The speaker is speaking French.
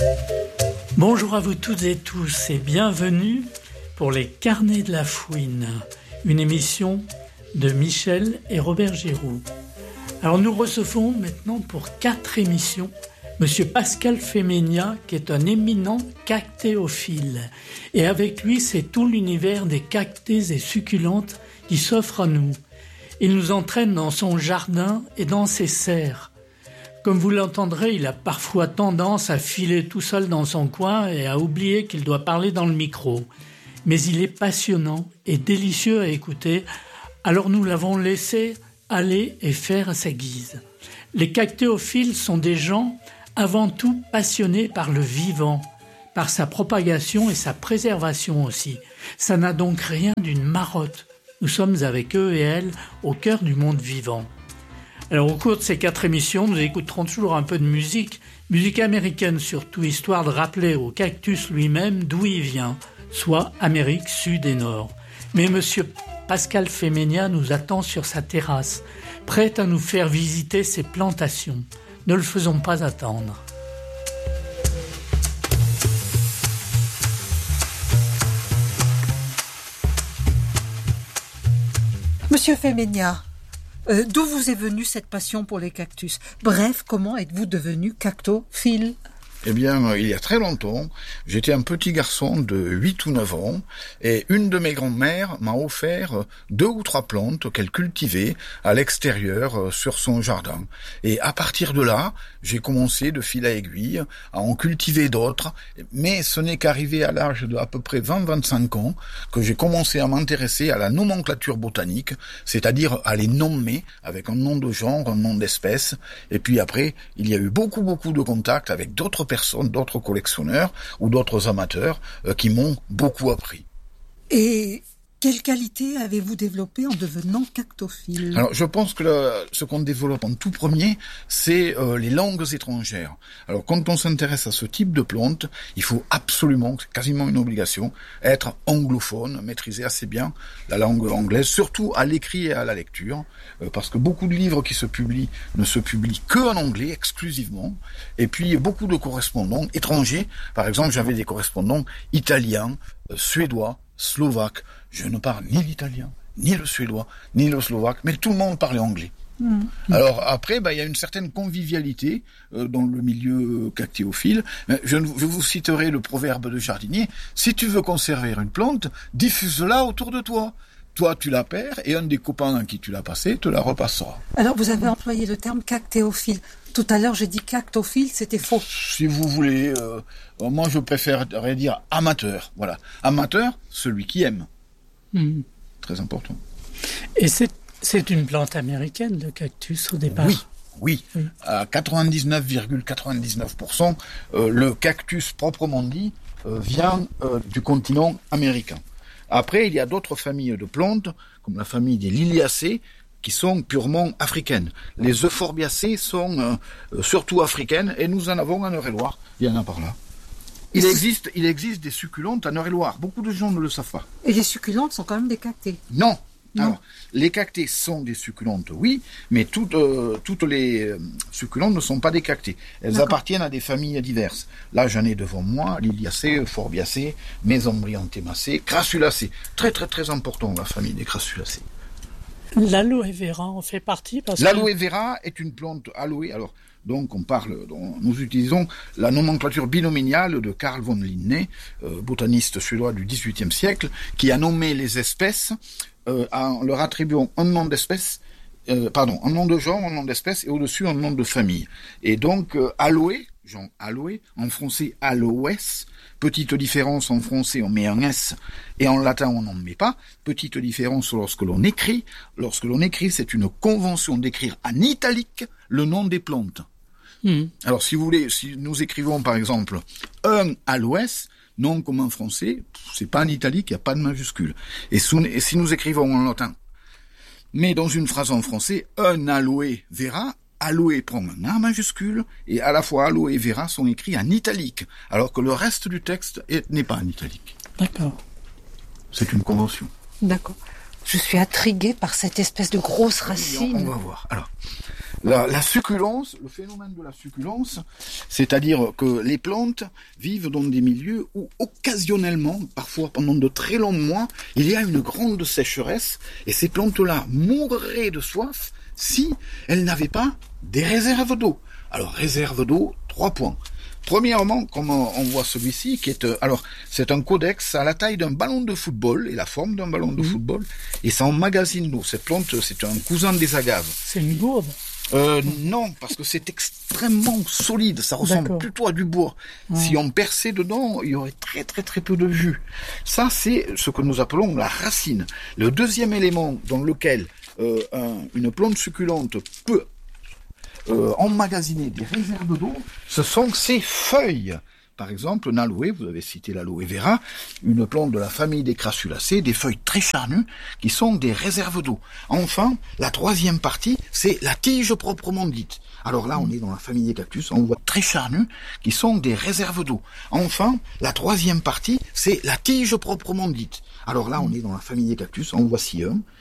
Bonjour à vous toutes et tous et bienvenue pour les Carnets de la Fouine, une émission de Michel et Robert Giroux. Alors nous recevons maintenant pour 4 émissions Monsieur Pascal Féménia, qui est un éminent cactéophile. Et avec lui, c'est tout l'univers des cactées et succulentes qui s'offre à nous. Il nous entraîne dans son jardin et dans ses serres. Comme vous l'entendrez, il a parfois tendance à filer tout seul dans son coin et à oublier qu'il doit parler dans le micro. Mais il est passionnant et délicieux à écouter, alors nous l'avons laissé aller et faire à sa guise. Les cactéophiles sont des gens avant tout passionnés par le vivant, par sa propagation et sa préservation aussi. Ça n'a donc rien d'une marotte. Nous sommes avec eux et elles au cœur du monde vivant. Alors au cours de ces 4 émissions, nous écouterons toujours un peu de musique américaine surtout, histoire de rappeler au cactus lui-même d'où il vient, soit Amérique Sud et Nord. Mais Monsieur Pascal Féménia nous attend sur sa terrasse, prêt à nous faire visiter ses plantations. Ne le faisons pas attendre. Monsieur Féménia, d'où vous est venue cette passion pour les cactus? Bref, comment êtes-vous devenu cactophile? Eh bien, il y a très longtemps, j'étais un petit garçon de 8 ou 9 ans et une de mes grand-mères m'a offert 2 ou 3 plantes qu'elle cultivait à l'extérieur sur son jardin. Et à partir de là, j'ai commencé de fil à aiguille à en cultiver d'autres, mais ce n'est qu'arrivé à l'âge de à peu près 20-25 ans que j'ai commencé à m'intéresser à la nomenclature botanique, c'est-à-dire à les nommer avec un nom de genre, un nom d'espèce. Et puis après, il y a eu beaucoup de contacts avec d'autres personnes, d'autres collectionneurs ou d'autres amateurs qui m'ont beaucoup appris. Et quelle qualité avez-vous développée en devenant cactophile? Alors, je pense que ce qu'on développe en tout premier, c'est les langues étrangères. Alors, quand on s'intéresse à ce type de plantes, il faut absolument, c'est quasiment une obligation, être anglophone, maîtriser assez bien la langue anglaise, surtout à l'écrit et à la lecture, parce que beaucoup de livres qui se publient ne se publient que en anglais, exclusivement, et puis beaucoup de correspondants étrangers. Par exemple, j'avais des correspondants italiens, suédois, slovaques. Je ne parle ni l'italien, ni le suédois, ni le slovaque, mais tout le monde parlait anglais. Alors après, il y a une certaine convivialité dans le milieu cactéophile. Je vous citerai le proverbe de jardinier: si tu veux conserver une plante, diffuse-la autour de toi. Toi, tu la perds, et un des copains à qui tu l'as passé te la repassera. Alors, vous avez employé le terme cactéophile. Tout à l'heure, j'ai dit cactophile, c'était faux. Si vous voulez, moi je préférerais dire amateur. Voilà, amateur, celui qui aime. Très important. Et c'est une plante américaine, le cactus, au départ? Oui. À 99,99%, le cactus proprement dit vient du continent américain. Après, il y a d'autres familles de plantes, comme la famille des liliacées, qui sont purement africaines. Les euphorbiacées sont surtout africaines, et nous en avons en Eure-et-Loire. Il y en a par là. Il existe des succulentes en Eure-et-Loire. Beaucoup de gens ne le savent pas. Et les succulentes sont quand même des cactées? Non. Alors, les cactées sont des succulentes, oui, mais toutes les succulentes ne sont pas des cactées. Elles appartiennent à des familles diverses. Là, j'en ai devant moi liliacées, euphorbiacées, mésembryanthémacées, crassulacées. Très, très, très important, la famille des crassulacées. L'aloe vera en fait partie L'aloe vera est une plante aloe. Alors, donc, nous utilisons la nomenclature binomiale de Carl von Linné, botaniste suédois du XVIIIe siècle, qui a nommé les espèces en leur attribuant un nom d'espèce, un nom de genre, un nom d'espèce, et au-dessus un nom de famille. Et donc, aloe, genre aloe, en français aloès, petite différence en français on met un S, et en latin on n'en met pas, petite différence lorsque l'on écrit. Lorsque l'on écrit, c'est une convention d'écrire en italique le nom des plantes. Alors, si vous voulez, si nous écrivons par exemple un aloès, non comme en français, c'est pas en italique, il n'y a pas de majuscule. Et si nous écrivons en latin, mais dans une phrase en français, un aloe vera, aloe prend un A majuscule, et à la fois aloe et vera sont écrits en italique, alors que le reste du texte n'est pas en italique. D'accord. C'est une convention. D'accord. Je suis intriguée par cette espèce de grosse racine. On va voir. Alors, La succulence, le phénomène de la succulence, c'est-à-dire que les plantes vivent dans des milieux où occasionnellement, parfois pendant de très longs mois, il y a une grande sécheresse et ces plantes-là mourraient de soif si elles n'avaient pas des réserves d'eau. Alors, réserve d'eau, 3 points. Premièrement, comme on voit celui-ci, qui est, alors, c'est un codex à la taille d'un ballon de football et la forme d'un ballon de football, et ça emmagasine l'eau. Cette plante, c'est un cousin des agaves. C'est une gourde? Non, parce que c'est extrêmement solide, ça ressemble plutôt à du bois. Si on perçait dedans, il y aurait très très très peu de jus. Ça, c'est ce que nous appelons la racine. Le deuxième élément dans lequel une plante succulente peut emmagasiner des réserves d'eau, ce sont ses feuilles. Par exemple, l'aloe, vous avez cité l'aloe vera, une plante de la famille des crassulacées, des feuilles très charnues, qui sont des réserves d'eau. Enfin, la troisième partie, c'est la tige proprement dite. Alors là, on est dans la famille des cactus, on voit très charnues, qui sont des réserves d'eau. Enfin, la troisième partie, c'est la tige proprement dite. Alors là, on est dans la famille des cactus, en voici un,